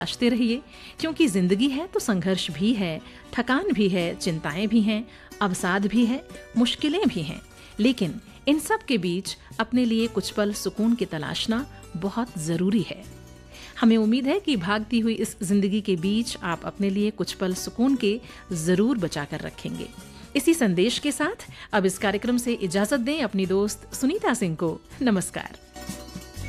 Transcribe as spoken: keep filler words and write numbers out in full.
तलाशते रहिए, क्योंकि जिंदगी है तो संघर्ष भी है, थकान भी है, चिंताएं भी हैं, अवसाद भी है, मुश्किलें भी हैं। लेकिन इन सब के बीच अपने लिए कुछ पल सुकून की तलाशना बहुत जरूरी है। हमें उम्मीद है कि भागती हुई इस जिंदगी के बीच आप अपने लिए कुछ पल सुकून के जरूर बचा कर रखेंगे। इसी संदेश के साथ अब इस कार्यक्रम से इजाजत दें अपनी दोस्त सुनीता सिंह को। नमस्कार।